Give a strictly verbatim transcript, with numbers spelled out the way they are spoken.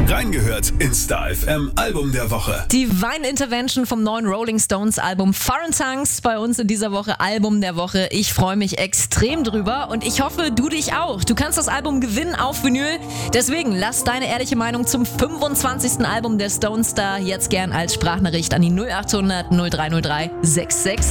Reingehört in Star F M Album der Woche. Divine Intervention vom neuen Rolling Stones Album Foreign Tongues bei uns in dieser Woche Album der Woche. Ich freue mich extrem drüber und ich hoffe, du dich auch. Du kannst das Album gewinnen auf Vinyl. Deswegen lass deine ehrliche Meinung zum fünfundzwanzigsten Album der Stones da jetzt gern als Sprachnachricht an die null acht hundert null drei null drei sechs sechs